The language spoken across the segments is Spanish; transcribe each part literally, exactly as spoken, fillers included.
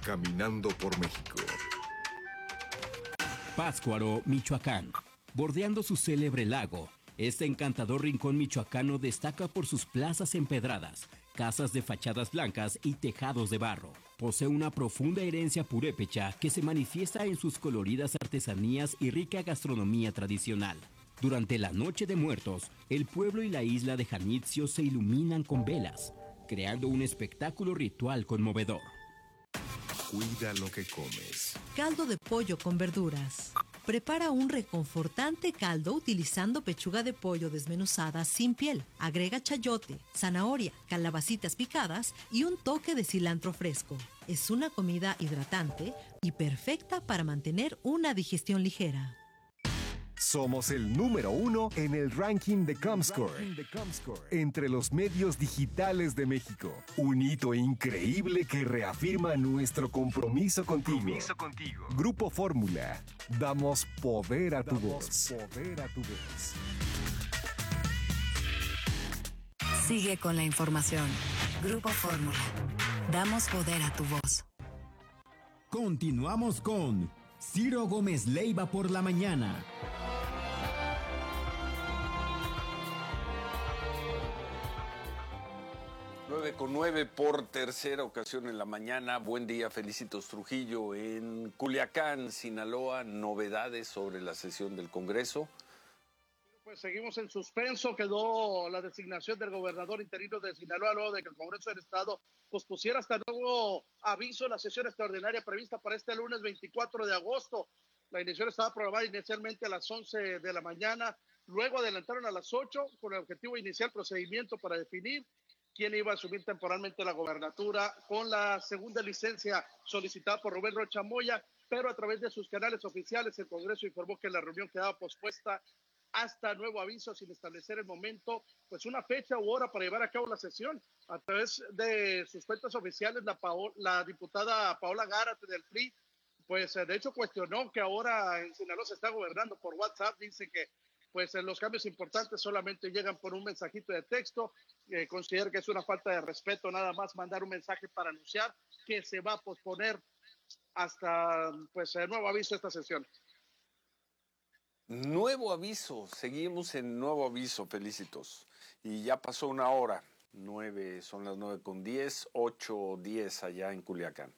Caminando por México. Pátzcuaro, Michoacán. Bordeando su célebre lago, este encantador rincón michoacano destaca por sus plazas empedradas, casas de fachadas blancas y tejados de barro. Posee una profunda herencia purépecha que se manifiesta en sus coloridas artesanías y rica gastronomía tradicional. Durante la Noche de Muertos, el pueblo y la isla de Janitzio se iluminan con velas, creando un espectáculo ritual conmovedor. Cuida lo que comes. Caldo de pollo con verduras. Prepara un reconfortante caldo utilizando pechuga de pollo desmenuzada sin piel. Agrega chayote, zanahoria, calabacitas picadas y un toque de cilantro fresco. Es una comida hidratante y perfecta para mantener una digestión ligera. Somos el número uno en el ranking de Comscore, entre los medios digitales de México. Un hito increíble que reafirma nuestro compromiso contigo. Compromiso contigo. Grupo Fórmula. Damos poder a tu voz. Poder a tu voz. Sigue con la información. Grupo Fórmula. Damos poder a tu voz. Continuamos con Ciro Gómez Leiva por la mañana. nueve con nueve por tercera ocasión en la mañana. Buen día, Felicitos Trujillo. En Culiacán, Sinaloa, novedades sobre la sesión del Congreso. Pues seguimos en suspenso. Quedó la designación del gobernador interino de Sinaloa luego de que el Congreso del Estado pospusiera hasta nuevo aviso la sesión extraordinaria prevista para este lunes veinticuatro de agosto. La iniciación estaba programada inicialmente a las once de la mañana, luego adelantaron a las ocho con el objetivo de iniciar el procedimiento para definir quién iba a asumir temporalmente la gobernatura con la segunda licencia solicitada por Rubén Rocha Moya, pero a través de sus canales oficiales el Congreso informó que la reunión quedaba pospuesta hasta nuevo aviso, sin establecer el momento, pues una fecha u hora para llevar a cabo la sesión. A través de sus cuentas oficiales, la, Paola, la diputada Paola Gárate del P R I, pues de hecho cuestionó que ahora en Sinaloa se está gobernando por WhatsApp. Dice que pues los cambios importantes solamente llegan por un mensajito de texto. Eh, considera que es una falta de respeto nada más mandar un mensaje para anunciar que se va a posponer hasta pues el nuevo aviso de esta sesión. Nuevo aviso, seguimos en nuevo aviso, Felicitos. Y ya pasó una hora, nueve, son las nueve con diez, ocho diez allá en Culiacán.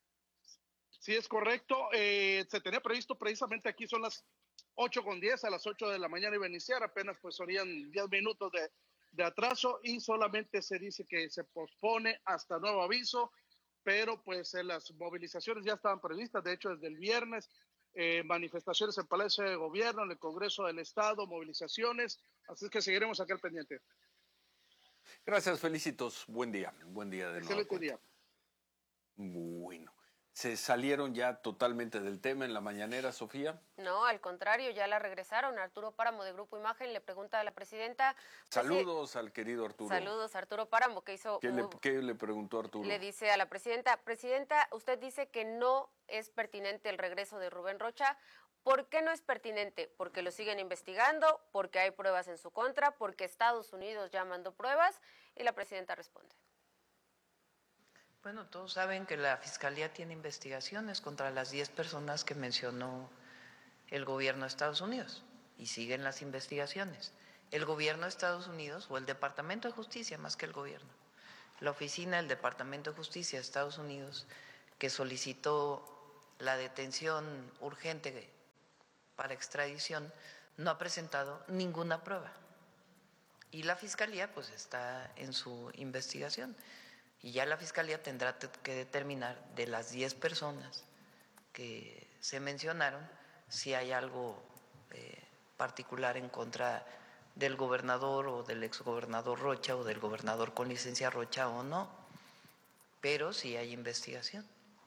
Sí, es correcto. Eh, se tenía previsto precisamente aquí, son las ocho con diez, a las ocho de la mañana iba a iniciar, apenas pues serían diez minutos de, de atraso y solamente se dice que se pospone hasta nuevo aviso, pero pues eh, las movilizaciones ya estaban previstas, de hecho desde el viernes, eh, manifestaciones en Palacio de Gobierno, en el Congreso del Estado, movilizaciones, así es que seguiremos aquí al pendiente. Gracias, Felicitos, buen día, buen día de nuevo. Excelente día. Bueno. ¿Se salieron ya totalmente del tema en la mañanera, Sofía? No, al contrario, ya la regresaron. Arturo Páramo, de Grupo Imagen, le pregunta a la presidenta... Saludos pues, al querido Arturo. Saludos, Arturo Páramo, que hizo... ¿Qué, un, le, ¿Qué le preguntó Arturo? Le dice a la presidenta, presidenta, usted dice que no es pertinente el regreso de Rubén Rocha. ¿Por qué no es pertinente? Porque lo siguen investigando, porque hay pruebas en su contra, porque Estados Unidos ya mandó pruebas, y la presidenta responde. Bueno, todos saben que la Fiscalía tiene investigaciones contra las diez personas que mencionó el gobierno de Estados Unidos y siguen las investigaciones. El gobierno de Estados Unidos, o el Departamento de Justicia más que el gobierno, la oficina del Departamento de Justicia de Estados Unidos, que solicitó la detención urgente para extradición, no ha presentado ninguna prueba. Y la Fiscalía pues está en su investigación. Y ya la Fiscalía tendrá que determinar de las diez personas que se mencionaron si hay algo eh, particular en contra del gobernador o del exgobernador Rocha o del gobernador con licencia Rocha o no, pero sí hay investigación.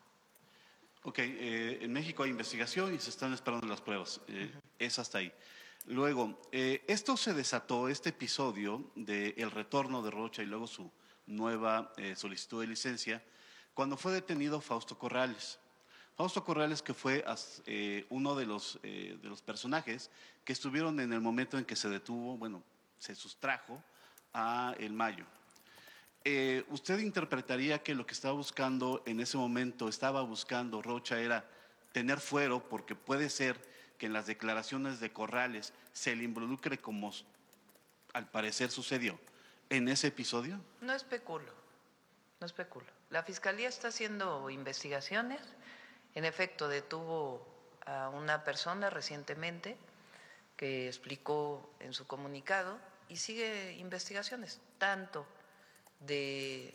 Ok, eh, en México hay investigación y se están esperando las pruebas, eh, uh-huh. Es hasta ahí. Luego, eh, esto se desató, este episodio del retorno de Rocha y luego su nueva eh, solicitud de licencia, cuando fue detenido Fausto Corrales. Fausto Corrales, que fue eh, uno de los, eh, de los personajes que estuvieron en el momento en que se detuvo, bueno, se sustrajo a El Mayo. Eh, ¿Usted interpretaría que lo que estaba buscando en ese momento, estaba buscando Rocha, era tener fuero, porque puede ser que en las declaraciones de Corrales se le involucre como al parecer sucedió en ese episodio? No especulo, no especulo. La Fiscalía está haciendo investigaciones. En efecto, detuvo a una persona recientemente que explicó en su comunicado y sigue investigaciones, tanto de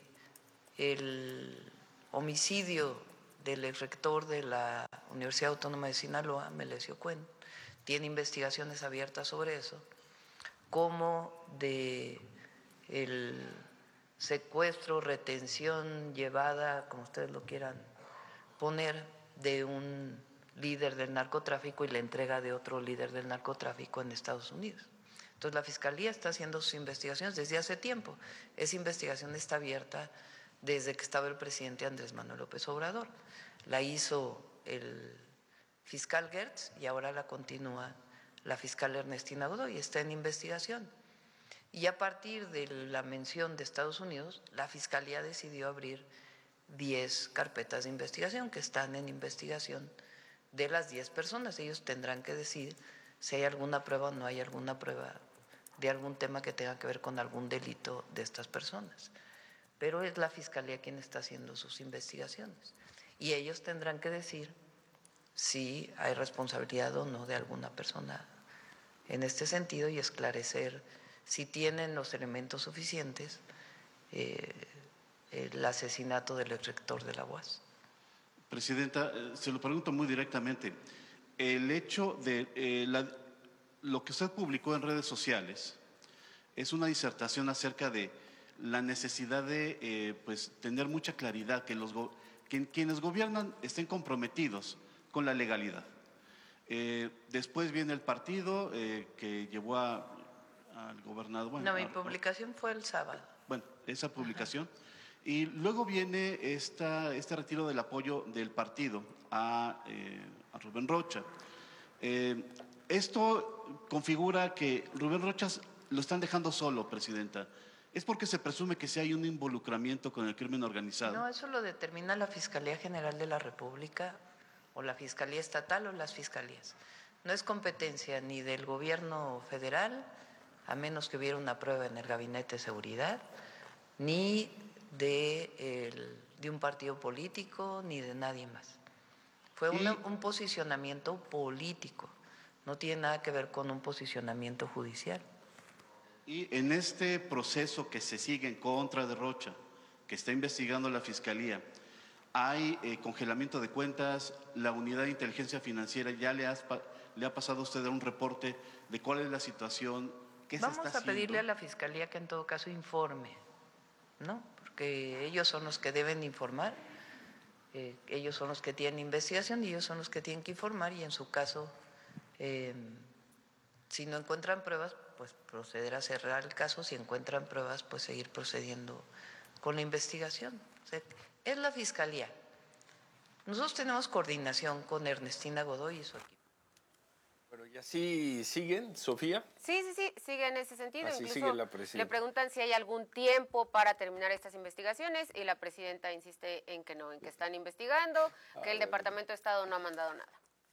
el homicidio del exrector de la Universidad Autónoma de Sinaloa, Melesio Cuen, tiene investigaciones abiertas sobre eso, como de el secuestro, retención llevada, como ustedes lo quieran poner, de un líder del narcotráfico y la entrega de otro líder del narcotráfico en Estados Unidos. Entonces la Fiscalía está haciendo sus investigaciones desde hace tiempo. Esa investigación está abierta desde que estaba el presidente Andrés Manuel López Obrador. La hizo el fiscal Gertz y ahora la continúa la fiscal Ernestina Godoy, está en investigación. Y a partir de la mención de Estados Unidos, la Fiscalía decidió abrir diez carpetas de investigación que están en investigación de las diez personas. Ellos tendrán que decir si hay alguna prueba o no hay alguna prueba de algún tema que tenga que ver con algún delito de estas personas. Pero es la Fiscalía quien está haciendo sus investigaciones. Y ellos tendrán que decir si hay responsabilidad o no de alguna persona en este sentido y esclarecer si tienen los elementos suficientes eh, el asesinato del exrector de la U A S. Presidenta, se lo pregunto muy directamente. El hecho de eh, la, lo que usted publicó en redes sociales es una disertación acerca de la necesidad de eh, pues, tener mucha claridad, que, los go que quienes gobiernan estén comprometidos con la legalidad. Eh, después viene el partido eh, que llevó a, al gobernador. Bueno, no, mi a, publicación fue el sábado. Bueno, esa publicación. Ajá. Y luego viene esta, este retiro del apoyo del partido a, eh, a Rubén Rocha. Eh, esto configura que Rubén Rocha lo están dejando solo, Presidenta. ¿Es porque se presume que sí hay un involucramiento con el crimen organizado? No, eso lo determina la Fiscalía General de la República o la Fiscalía Estatal o las Fiscalías. No es competencia ni del gobierno federal, a menos que hubiera una prueba en el Gabinete de Seguridad, ni de, el, de un partido político, ni de nadie más. Fue una, un posicionamiento político, no tiene nada que ver con un posicionamiento judicial. Y en este proceso que se sigue en contra de Rocha, que está investigando la Fiscalía, hay eh, congelamiento de cuentas, la unidad de inteligencia financiera ya le, has, le ha pasado a usted un reporte de cuál es la situación, qué se está haciendo. Vamos a pedirle a la Fiscalía que en todo caso informe, ¿no? Porque ellos son los que deben informar, eh, ellos son los que tienen investigación y ellos son los que tienen que informar y en su caso, eh, si no encuentran pruebas, pues proceder a cerrar el caso, si encuentran pruebas, pues seguir procediendo con la investigación. O sea, es la Fiscalía. Nosotros tenemos coordinación con Ernestina Godoy y su equipo. Pero ¿y así siguen, Sofía? Sí, sí, sí, sigue en ese sentido. Así Incluso sigue la presidenta. Le preguntan si hay algún tiempo para terminar estas investigaciones y la presidenta insiste en que no, en que están investigando, a que el ver. Departamento de Estado no ha mandado nada.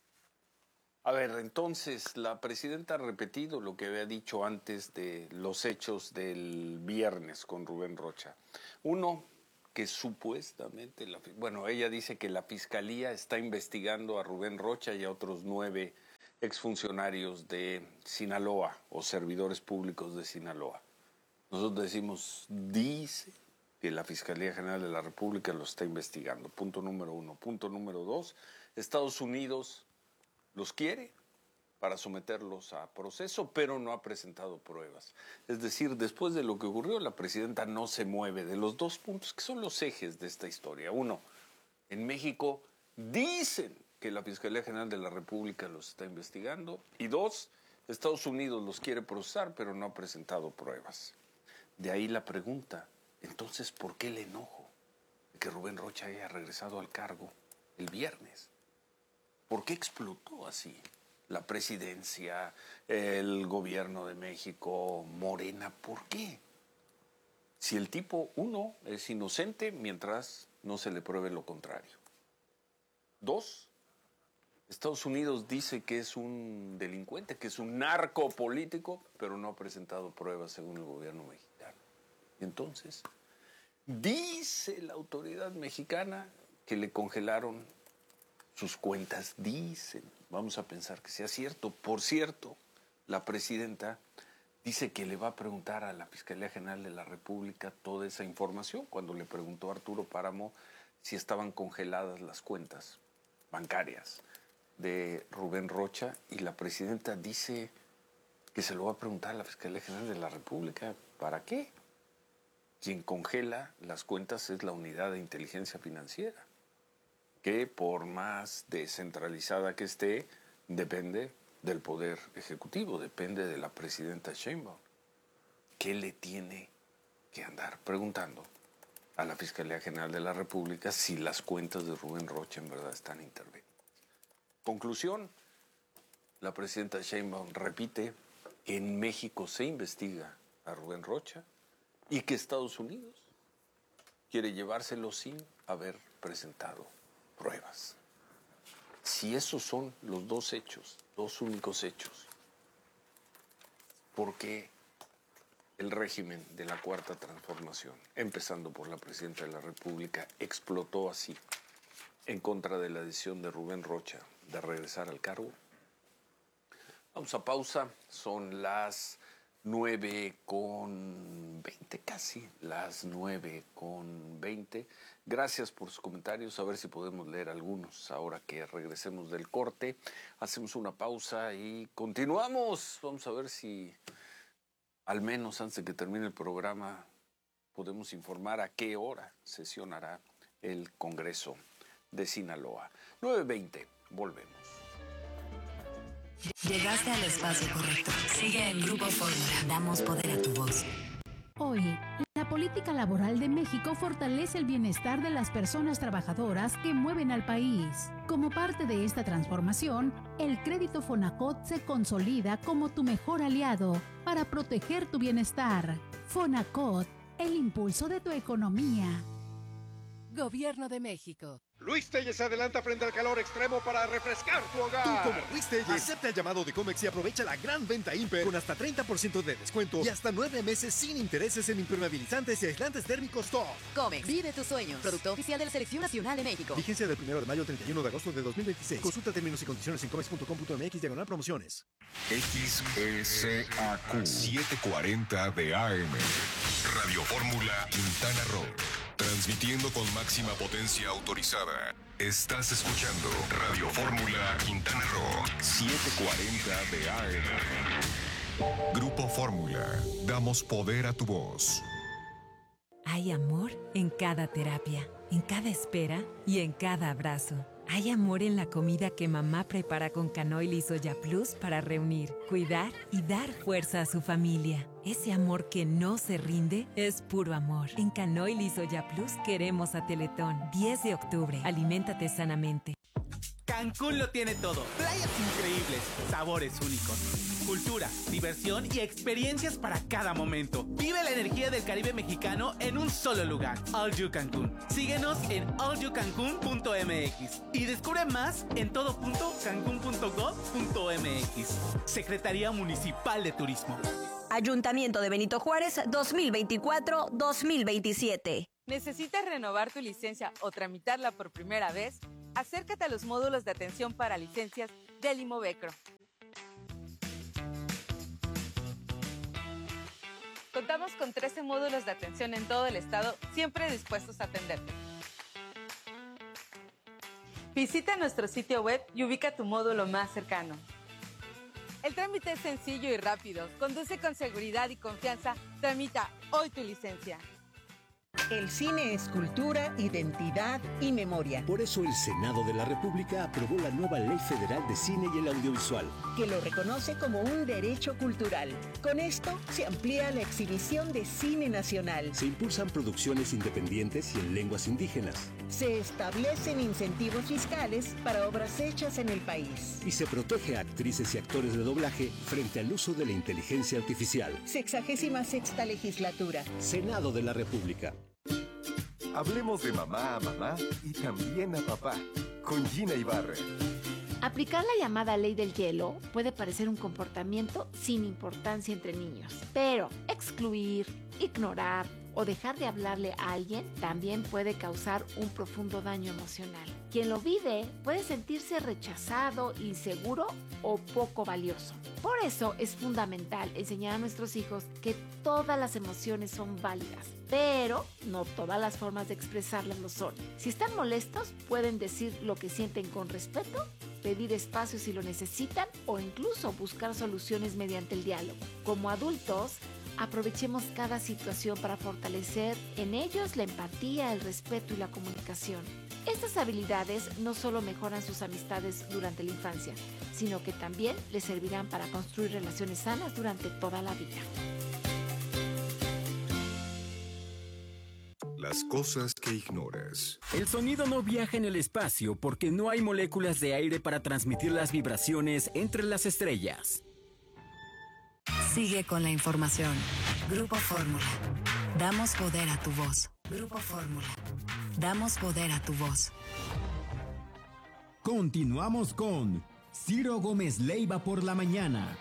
A ver, entonces, la presidenta ha repetido lo que había dicho antes de los hechos del viernes con Rubén Rocha. Uno, que supuestamente, la, bueno, ella dice que la Fiscalía está investigando a Rubén Rocha y a otros nueve exfuncionarios de Sinaloa o servidores públicos de Sinaloa. Nosotros decimos, dice que la Fiscalía General de la República lo está investigando. Punto número uno. Punto número dos, Estados Unidos los quiere para someterlos a proceso, pero no ha presentado pruebas. Es decir, después de lo que ocurrió, la presidenta no se mueve de los dos puntos que son los ejes de esta historia. Uno, en México dicen que la Fiscalía General de la República los está investigando. Y dos, Estados Unidos los quiere procesar, pero no ha presentado pruebas. De ahí la pregunta, entonces, ¿por qué el enojo de que Rubén Rocha haya regresado al cargo el viernes? ¿Por qué explotó así? La presidencia, el gobierno de México, Morena, ¿por qué? si el tipo, uno, es inocente mientras no se le pruebe lo contrario. Dos, Estados Unidos dice que es un delincuente, que es un narco político, pero no ha presentado pruebas según el gobierno mexicano. Y entonces, dice la autoridad mexicana que le congelaron sus cuentas. Dicen, vamos a pensar que sea cierto. Por cierto, la presidenta dice que le va a preguntar a la Fiscalía General de la República toda esa información cuando le preguntó a Arturo Páramo si estaban congeladas las cuentas bancarias de Rubén Rocha, y la presidenta dice que se lo va a preguntar a la Fiscalía General de la República. ¿Para qué? Quien congela las cuentas es la Unidad de Inteligencia Financiera, que por más descentralizada que esté, depende del Poder Ejecutivo, depende de la presidenta Sheinbaum. ¿Qué le tiene que andar preguntando a la Fiscalía General de la República si las cuentas de Rubén Rocha en verdad están intervenidas? Conclusión, la presidenta Sheinbaum repite que en México se investiga a Rubén Rocha y que Estados Unidos quiere llevárselo sin haber presentado pruebas. Si esos son los dos hechos, dos únicos hechos, ¿por qué el régimen de la Cuarta Transformación, empezando por la presidenta de la República, explotó así en contra de la decisión de Rubén Rocha de regresar al cargo? Vamos a pausa, son las nueve con veinte, casi las nueve con veinte. Gracias por sus comentarios, a ver si podemos leer algunos ahora que regresemos del corte. Hacemos una pausa y continuamos. Vamos a ver si al menos antes de que termine el programa podemos informar a qué hora sesionará el Congreso de Sinaloa. nueve veinte, volvemos. Llegaste al espacio correcto. Sigue en Grupo Fórmula. Damos poder a tu voz. Hoy, la política laboral de México fortalece el bienestar de las personas trabajadoras que mueven al país. Como parte de esta transformación, el crédito Fonacot se consolida como tu mejor aliado para proteger tu bienestar. Fonacot, el impulso de tu economía. Gobierno de México. Luis Telles se adelanta frente al calor extremo para refrescar tu hogar. Tú, como Luis Telles, acepta el llamado de Comex y aprovecha la gran venta Imper con hasta treinta por ciento de descuento y hasta nueve meses sin intereses en impermeabilizantes y aislantes térmicos Top. Comex, vive tus sueños. Producto oficial de la Selección Nacional de México. Vigencia del primero de mayo al treinta y uno de agosto de dos mil veintiséis. Consulta términos y condiciones en comex punto com punto mx diagonal promociones. X S A Q setecientos cuarenta de A M. Radio Fórmula Quintana Roo. Transmitiendo con máxima potencia autorizada. Estás escuchando Radio Fórmula Quintana Roo setecientos cuarenta de A M. Grupo Fórmula. Damos poder a tu voz. Hay amor en cada terapia, en cada espera y en cada abrazo. Hay amor en la comida que mamá prepara con canoil y soya plus para reunir, cuidar y dar fuerza a su familia. Ese amor que no se rinde es puro amor. En canoil y soya plus queremos a Teletón. diez de octubre. Aliméntate sanamente. Cancún lo tiene todo. Playas increíbles, sabores únicos, cultura, diversión y experiencias para cada momento. Vive la energía del Caribe mexicano en un solo lugar. All You Cancún. Síguenos en all you cancún punto m x y descubre más en todo punto cancún punto gov punto m x. Secretaría Municipal de Turismo. Ayuntamiento de Benito Juárez dos mil veinticuatro dos mil veintisiete. ¿Necesitas renovar tu licencia o tramitarla por primera vez? Acércate a los módulos de atención para licencias del Imovecro. Contamos con trece módulos de atención en todo el estado, siempre dispuestos a atenderte. Visita nuestro sitio web y ubica tu módulo más cercano. El trámite es sencillo y rápido. Conduce con seguridad y confianza. Tramita hoy tu licencia. El cine es cultura, identidad y memoria. Por eso el Senado de la República aprobó la nueva Ley Federal de Cine y el Audiovisual, que lo reconoce como un derecho cultural. Con esto se amplía la exhibición de cine nacional. Se impulsan producciones independientes y en lenguas indígenas. Se establecen incentivos fiscales para obras hechas en el país. Y se protege a actrices y actores de doblaje frente al uso de la inteligencia artificial. Sexagésima sexta legislatura. Senado de la República. Hablemos de mamá a mamá y también a papá, con Gina Ibarra. Aplicar la llamada ley del hielo puede parecer un comportamiento sin importancia entre niños, pero excluir, ignorar o dejar de hablarle a alguien también puede causar un profundo daño emocional. Quien lo vive puede sentirse rechazado, inseguro o poco valioso. Por eso es fundamental enseñar a nuestros hijos que todas las emociones son válidas, pero no todas las formas de expresarlas lo son. Si están molestos, pueden decir lo que sienten con respeto, pedir espacio si lo necesitan o incluso buscar soluciones mediante el diálogo. Como adultos, aprovechemos cada situación para fortalecer en ellos la empatía, el respeto y la comunicación. Estas habilidades no solo mejoran sus amistades durante la infancia, sino que también les servirán para construir relaciones sanas durante toda la vida. Las cosas que ignoras. El sonido no viaja en el espacio porque no hay moléculas de aire para transmitir las vibraciones entre las estrellas. Sigue con la información. Grupo Fórmula. Damos poder a tu voz. Grupo Fórmula. Damos poder a tu voz. Continuamos con Ciro Gómez Leiva por la mañana.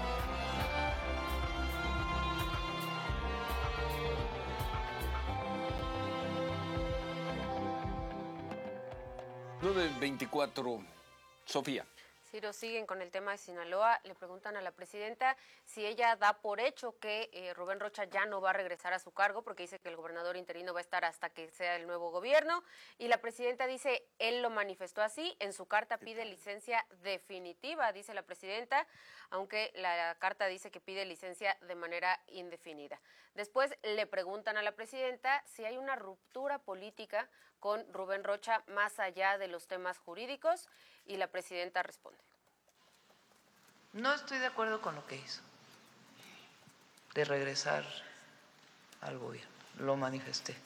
nueve veinticuatro, Sofía. Ciro, siguen con el tema de Sinaloa. Le preguntan a la presidenta si ella da por hecho que eh, Rubén Rocha ya no va a regresar a su cargo, porque dice que el gobernador interino va a estar hasta que sea el nuevo gobierno. Y la presidenta dice, él lo manifestó así, en su carta pide licencia definitiva, dice la presidenta, aunque la carta dice que pide licencia de manera indefinida. Después le preguntan a la presidenta si hay una ruptura política con Rubén Rocha más allá de los temas jurídicos, y la presidenta responde. No estoy de acuerdo con lo que hizo, de regresar al gobierno, lo manifesté.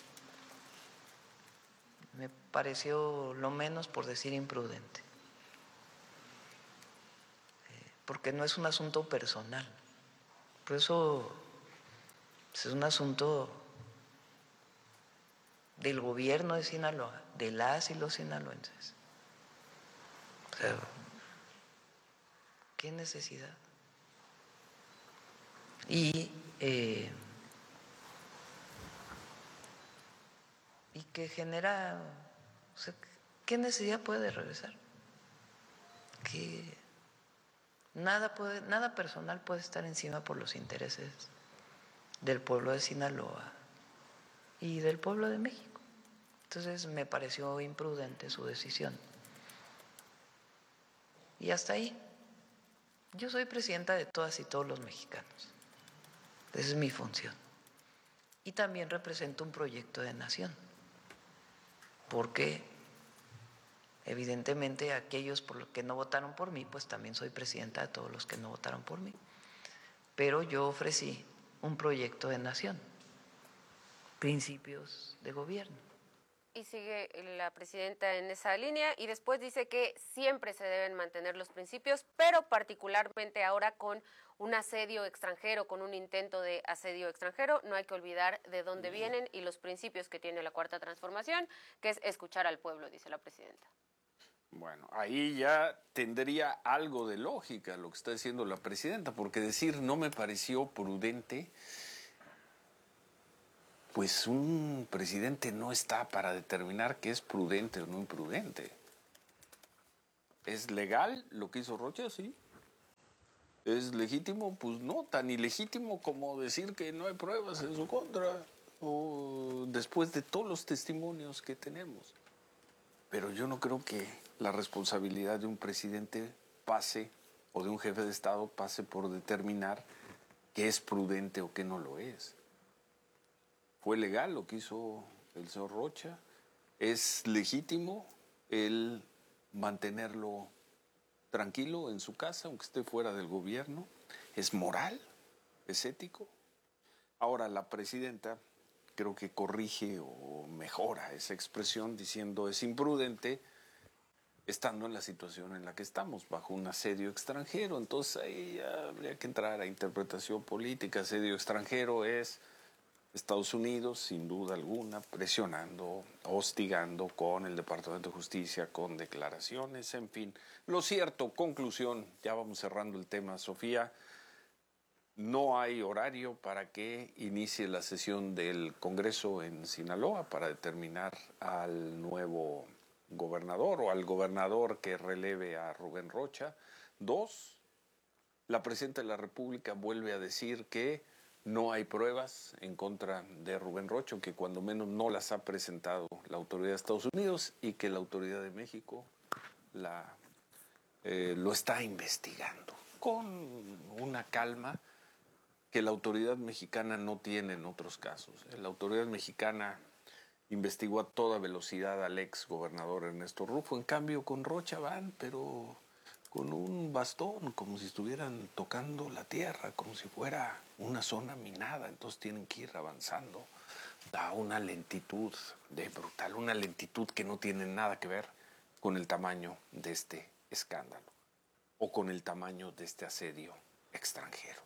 Me pareció lo menos por decir imprudente, eh, porque no es un asunto personal, por eso es un asunto del gobierno de Sinaloa, de las y los sinaloenses. O sea, ¿qué necesidad? Y, eh, y que genera, o sea, ¿qué necesidad puede regresar? Que nada puede, nada personal puede estar encima por los intereses del pueblo de Sinaloa y del pueblo de México. Entonces me pareció imprudente su decisión. Y hasta ahí. Yo soy presidenta de todas y todos los mexicanos. Esa es mi función. Y también represento un proyecto de nación. Porque evidentemente aquellos por los que no votaron por mí, pues también soy presidenta de todos los que no votaron por mí. Pero yo ofrecí un proyecto de nación, principios de gobierno. Y sigue la presidenta en esa línea y después dice que siempre se deben mantener los principios, pero particularmente ahora con un asedio extranjero, con un intento de asedio extranjero, no hay que olvidar de dónde vienen y los principios que tiene la Cuarta Transformación, que es escuchar al pueblo, dice la presidenta. Bueno, ahí ya tendría algo de lógica lo que está diciendo la presidenta, porque decir no me pareció prudente, pues un presidente no está para determinar qué es prudente o no imprudente. ¿Es legal lo que hizo Rocha? Sí. ¿Es legítimo? Pues no, tan ilegítimo como decir que no hay pruebas en su contra, o después de todos los testimonios que tenemos. Pero yo no creo que la responsabilidad de un presidente pase, o de un jefe de Estado pase por determinar qué es prudente o qué no lo es. Fue legal lo que hizo el señor Rocha. Es legítimo el mantenerlo tranquilo en su casa, aunque esté fuera del gobierno. Es moral, es ético. Ahora la presidenta creo que corrige o mejora esa expresión diciendo es imprudente estando en la situación en la que estamos, bajo un asedio extranjero. Entonces ahí habría que entrar a interpretación política. Asedio extranjero es Estados Unidos, sin duda alguna, presionando, hostigando con el Departamento de Justicia, con declaraciones, en fin. Lo cierto, conclusión, ya vamos cerrando el tema, Sofía, no hay horario para que inicie la sesión del Congreso en Sinaloa para determinar al nuevo gobernador o al gobernador que releve a Rubén Rocha. Dos, la presidenta de la República vuelve a decir que no hay pruebas en contra de Rubén Rocha, que cuando menos no las ha presentado la autoridad de Estados Unidos y que la autoridad de México la, eh, lo está investigando con una calma que la autoridad mexicana no tiene en otros casos. La autoridad mexicana investigó a toda velocidad al ex gobernador Ernesto Rufo. En cambio, con Rocha van, pero con un bastón, como si estuvieran tocando la tierra, como si fuera una zona minada. Entonces tienen que ir avanzando a una lentitud de brutal, una lentitud que no tiene nada que ver con el tamaño de este escándalo o con el tamaño de este asedio extranjero.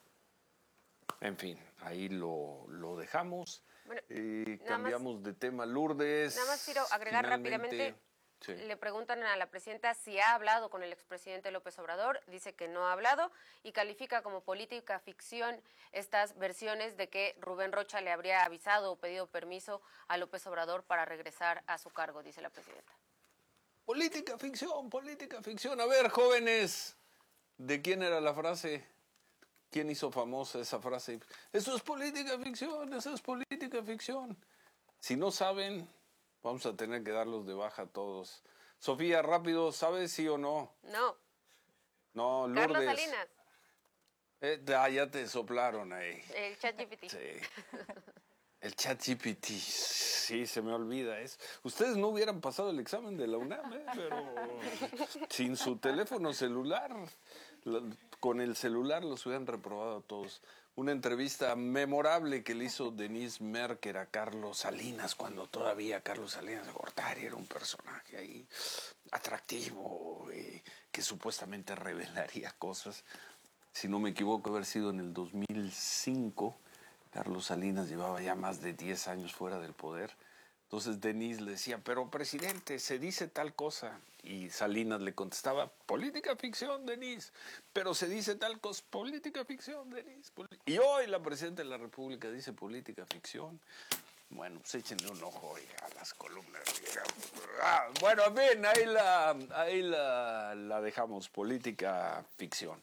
En fin, ahí lo, lo dejamos. Bueno, eh, nada cambiamos más- de tema. Lourdes. Nada más quiero agregar finalmente, rápidamente. sí. Le preguntan a la presidenta si ha hablado con el expresidente López Obrador. Dice que no ha hablado y califica como política ficción estas versiones de que Rubén Rocha le habría avisado o pedido permiso a López Obrador para regresar a su cargo, dice la presidenta. Política ficción, política ficción. A ver, jóvenes, ¿de quién era la frase? ¿Quién hizo famosa esa frase? Eso es política ficción, eso es política ficción. Si no saben, vamos a tener que darlos de baja a todos. Sofía, rápido, ¿sabes sí o no? No. No, Lourdes. Carlos Salinas, Eh, ah, ya te soplaron ahí. el ChatGPT. Sí. El ChatGPT, sí, se me olvida eso. Ustedes no hubieran pasado el examen de la UNAM, ¿eh? Pero sin su teléfono celular, la- con el celular los hubieran reprobado a todos. Una entrevista memorable que le hizo Denise Merker a Carlos Salinas, cuando todavía Carlos Salinas de Gortari era un personaje ahí atractivo, eh, que supuestamente revelaría cosas. Si no me equivoco, haber sido en el dos mil cinco. Carlos Salinas llevaba ya más de diez años fuera del poder. Entonces Denise le decía, pero presidente, se dice tal cosa. Y Salinas le contestaba, política ficción, Denise. Pero se dice tal cosa, política ficción, Denise. Poli-". Y hoy la presidenta de la República dice política ficción. Bueno, pues échenle un ojo oiga, a las columnas. Ah, bueno, bien, ahí la, ahí la, la dejamos, política ficción.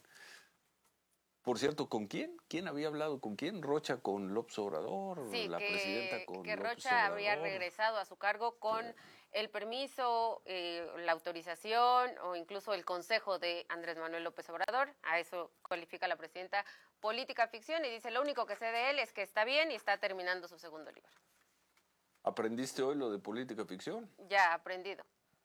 Por cierto, ¿con quién? ¿Quién había hablado con quién? ¿Rocha con López Obrador? Sí, ¿La que, presidenta con que López Rocha habría Obrador? regresado a su cargo con el permiso, eh, la autorización o incluso el consejo de Andrés Manuel López Obrador. A eso cualifica la presidenta política ficción y dice lo único que sé de él es que está bien y está terminando su segundo libro. ¿Aprendiste hoy lo de política ficción? Ya ha aprendido.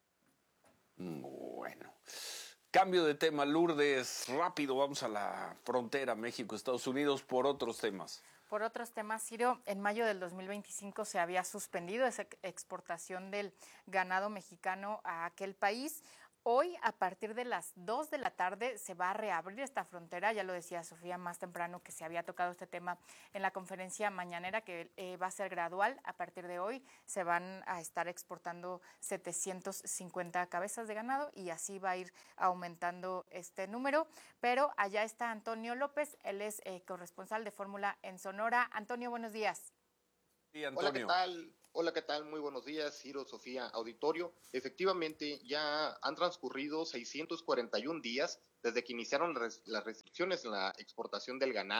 Bueno. Cambio de tema, Lourdes. Rápido, vamos a la frontera México-Estados Unidos por otros temas. Por otros temas, Ciro, en mayo del dos mil veinticinco se había suspendido esa exportación del ganado mexicano a aquel país. Hoy, a partir de las dos de la tarde, se va a reabrir esta frontera. Ya lo decía Sofía más temprano que se había tocado este tema en la conferencia mañanera, que eh, va a ser gradual. A partir de hoy se van a estar exportando setecientas cincuenta cabezas de ganado y así va a ir aumentando este número. Pero allá está Antonio López, él es eh, corresponsal de Fórmula en Sonora. Antonio, buenos días. Sí, Hola, ¿qué tal? Hola, ¿qué tal? Muy buenos días, Ciro, Sofía, auditorio. Efectivamente, ya han transcurrido seiscientos cuarenta y un días desde que iniciaron las restricciones en la exportación del ganado.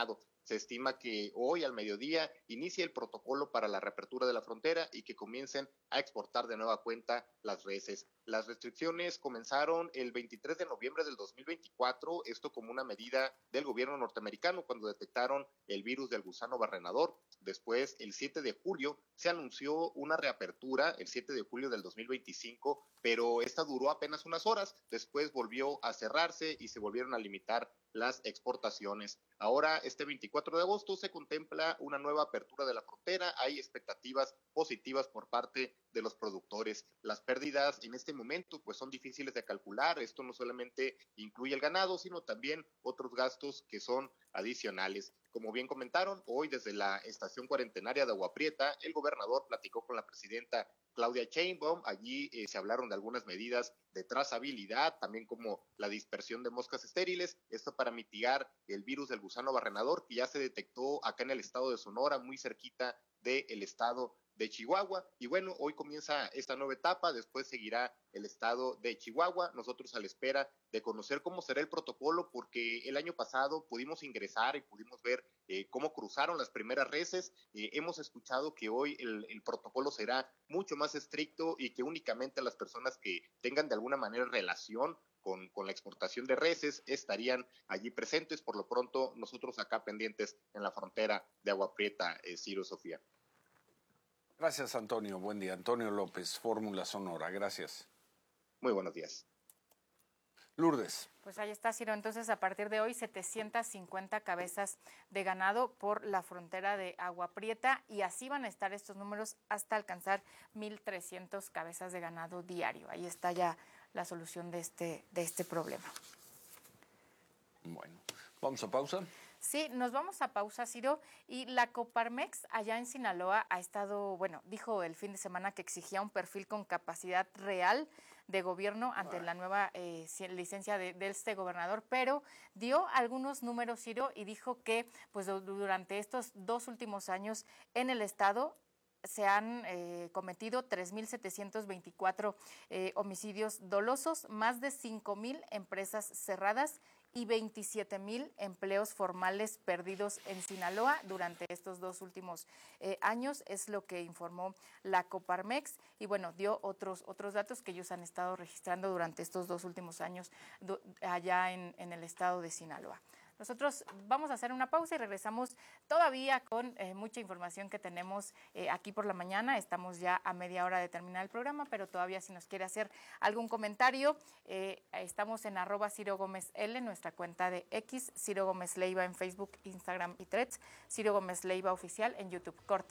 Se estima que hoy al mediodía inicie el protocolo para la reapertura de la frontera y que comiencen a exportar de nueva cuenta las reses. Las restricciones comenzaron el veintitrés de noviembre del dos mil veinticuatro, esto como una medida del gobierno norteamericano cuando detectaron el virus del gusano barrenador. Después, el siete de julio, se anunció una reapertura, el siete de julio del dos mil veinticinco, pero esta duró apenas unas horas. Después volvió a cerrarse y se volvieron a limitar las exportaciones. Ahora, este veinticuatro de agosto, se contempla una nueva apertura de la frontera. Hay expectativas positivas por parte de los productores. Las pérdidas en este momento pues son difíciles de calcular. Esto no solamente incluye el ganado, sino también otros gastos que son adicionales. Como bien comentaron, hoy desde la estación cuarentenaria de Agua Prieta, el gobernador platicó con la presidenta Claudia Sheinbaum. Allí eh, se hablaron de algunas medidas de trazabilidad, también como la dispersión de moscas estériles, esto para mitigar el virus del gusano barrenador que ya se detectó acá en el estado de Sonora, muy cerquita del estado de Chihuahua. Y bueno, hoy comienza esta nueva etapa, después seguirá el estado de Chihuahua, nosotros a la espera de conocer cómo será el protocolo, porque el año pasado pudimos ingresar y pudimos ver eh, cómo cruzaron las primeras reses. Eh, hemos escuchado que hoy el, el protocolo será mucho más estricto y que únicamente las personas que tengan de alguna manera relación Con, con la exportación de reses estarían allí presentes. Por lo pronto, nosotros acá pendientes en la frontera de Agua Prieta, eh, Ciro, Sofía. Gracias, Antonio. Buen día. Antonio López, Fórmula Sonora. Gracias. Muy buenos días. Lourdes. Pues ahí está, Ciro. Entonces, a partir de hoy, setecientas cincuenta cabezas de ganado por la frontera de Agua Prieta, y así van a estar estos números hasta alcanzar mil trescientas cabezas de ganado diario. Ahí está ya la solución de este, de este problema. Bueno, ¿vamos a pausa? Sí, nos vamos a pausa, Ciro, y la Coparmex allá en Sinaloa ha estado, bueno, dijo el fin de semana que exigía un perfil con capacidad real de gobierno ante la nueva eh, licencia de, de este gobernador, pero dio algunos números, Ciro, y dijo que pues durante estos dos últimos años en el estado se han eh, cometido tres mil setecientos veinticuatro eh, homicidios dolosos, más de cinco mil empresas cerradas y veintisiete mil empleos formales perdidos en Sinaloa durante estos dos últimos eh, años, es lo que informó la Coparmex, y bueno, dio otros otros datos que ellos han estado registrando durante estos dos últimos años do, allá en, en el estado de Sinaloa. Nosotros vamos a hacer una pausa y regresamos todavía con eh, mucha información que tenemos eh, aquí por la mañana. Estamos ya a media hora de terminar el programa, pero todavía si nos quiere hacer algún comentario, eh, estamos en arroba Ciro Gómez L, nuestra cuenta de X, Ciro Gómez Leiva en Facebook, Instagram y Threads, Ciro Gómez Leiva Oficial en YouTube. Corte.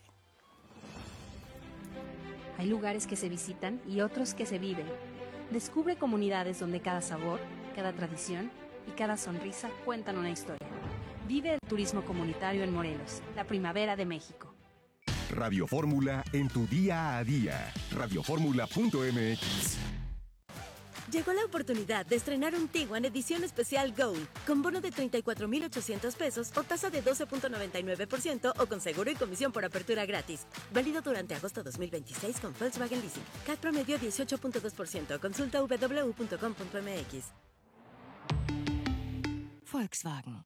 Hay lugares que se visitan y otros que se viven. Descubre comunidades donde cada sabor, cada tradición y cada sonrisa cuentan una historia. Vive el turismo comunitario en Morelos, la primavera de México. Radio Fórmula en tu día a día. radio fórmula punto m x. Llegó la oportunidad de estrenar un Tiguan edición especial Gold, con bono de treinta y cuatro mil ochocientos pesos o tasa de doce punto noventa y nueve por ciento o con seguro y comisión por apertura gratis. Válido durante agosto dos mil veintiséis con Volkswagen Leasing. C A T promedio dieciocho punto dos por ciento. Consulta w w w punto com punto m x. Volkswagen.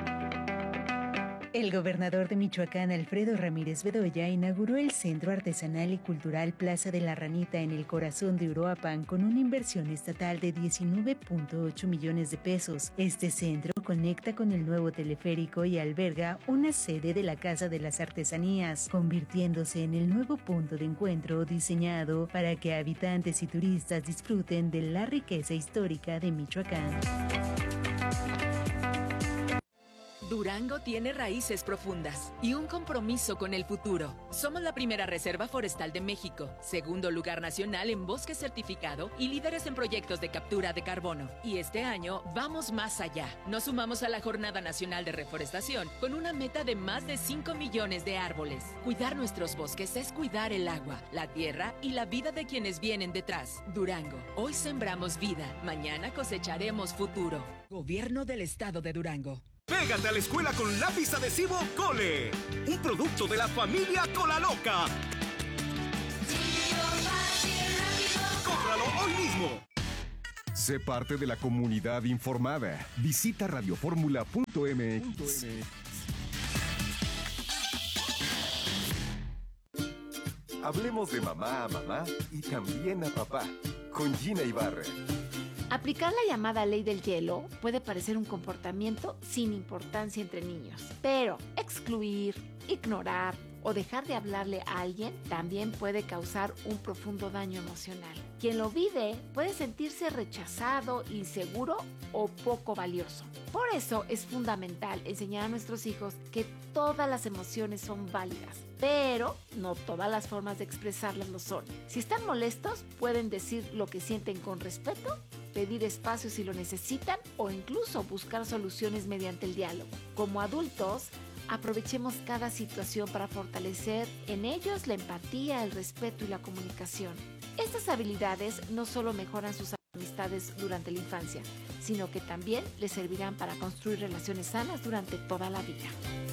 El gobernador de Michoacán, Alfredo Ramírez Bedoya, inauguró el Centro Artesanal y Cultural Plaza de la Ranita en el corazón de Uruapan con una inversión estatal de diecinueve punto ocho millones de pesos. Este centro conecta con el nuevo teleférico y alberga una sede de la Casa de las Artesanías, convirtiéndose en el nuevo punto de encuentro diseñado para que habitantes y turistas disfruten de la riqueza histórica de Michoacán. Durango tiene raíces profundas y un compromiso con el futuro. Somos la primera reserva forestal de México, segundo lugar nacional en bosque certificado y líderes en proyectos de captura de carbono. Y este año vamos más allá. Nos sumamos a la Jornada Nacional de Reforestación con una meta de más de cinco millones de árboles. Cuidar nuestros bosques es cuidar el agua, la tierra y la vida de quienes vienen detrás. Durango, hoy sembramos vida, mañana cosecharemos futuro. Gobierno del Estado de Durango. Pégate a la escuela con lápiz adhesivo Cole, un producto de la familia Cola Loca. ¡Cómpralo hoy mismo! Sé parte de la comunidad informada. Visita radio fórmula punto m x. Hablemos de mamá a mamá y también a papá, con Gina Ibarra. Aplicar la llamada ley del hielo puede parecer un comportamiento sin importancia entre niños, pero excluir, ignorar o dejar de hablarle a alguien también puede causar un profundo daño emocional. Quien lo vive puede sentirse rechazado, inseguro o poco valioso. Por eso es fundamental enseñar a nuestros hijos que todas las emociones son válidas, pero no todas las formas de expresarlas lo son. Si están molestos, pueden decir lo que sienten con respeto, pedir espacio si lo necesitan o incluso buscar soluciones mediante el diálogo. Como adultos, aprovechemos cada situación para fortalecer en ellos la empatía, el respeto y la comunicación. Estas habilidades no solo mejoran sus amistades durante la infancia, sino que también les servirán para construir relaciones sanas durante toda la vida.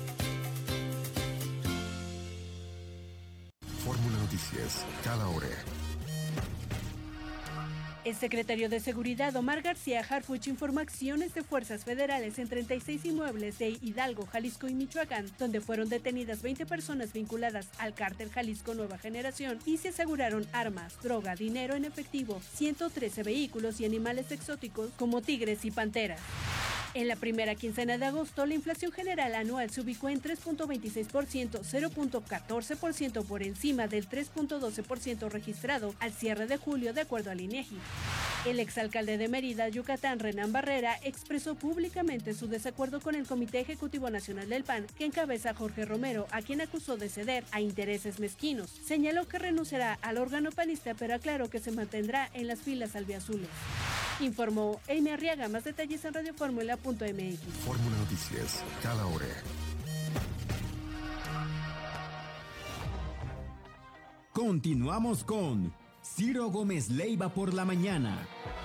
Fórmula Noticias, cada hora. El secretario de Seguridad, Omar García Harfuch, informó acciones de fuerzas federales en treinta y seis inmuebles de Hidalgo, Jalisco y Michoacán, donde fueron detenidas veinte personas vinculadas al cártel Jalisco Nueva Generación y se aseguraron armas, droga, dinero en efectivo, ciento trece vehículos y animales exóticos como tigres y panteras. En la primera quincena de agosto, la inflación general anual se ubicó en tres punto veintiséis por ciento, cero punto catorce por ciento por encima del tres punto doce por ciento registrado al cierre de julio, de acuerdo al INEGI. El exalcalde de Mérida, Yucatán, Renán Barrera, expresó públicamente su desacuerdo con el Comité Ejecutivo Nacional del P A N, que encabeza Jorge Romero, a quien acusó de ceder a intereses mezquinos. Señaló que renunciará al órgano panista, pero aclaró que se mantendrá en las filas albiazules. Informó Amy Arriaga. Más detalles en radioformula punto m x. Fórmula Noticias, cada hora. Continuamos con Ciro Gómez Leiva por la mañana.